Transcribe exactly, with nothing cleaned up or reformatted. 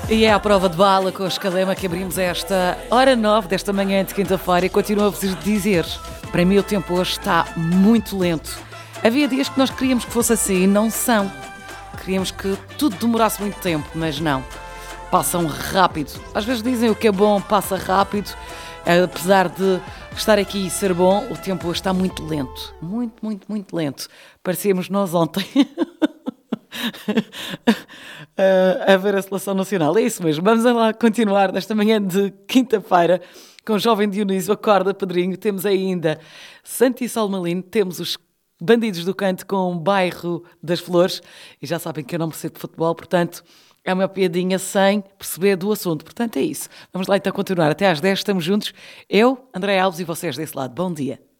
E é à prova de bala com o Escalema que abrimos esta hora nove desta manhã de quinta-feira e continuo a vos dizer, para mim o tempo hoje está muito lento. Havia dias que nós queríamos que fosse assim e não são. Queríamos que tudo demorasse muito tempo, mas não. Passam rápido. Às vezes dizem o que é bom passa rápido. Apesar de estar aqui e ser bom, o tempo hoje está muito lento. Muito, muito, muito lento. Parecíamos nós ontem a ver a Seleção Nacional. É isso mesmo. Vamos lá continuar nesta manhã de quinta-feira com o Jovem Dionísio. Acorda, Pedrinho. Temos ainda Santi Salmalino. Temos os Bandidos do Canto com o Bairro das Flores. E já sabem que eu não percebo de futebol, portanto, é uma piadinha sem perceber do assunto. Portanto, é isso. Vamos lá então continuar. Até às dez estamos juntos. Eu, André Alves, e vocês desse lado. Bom dia.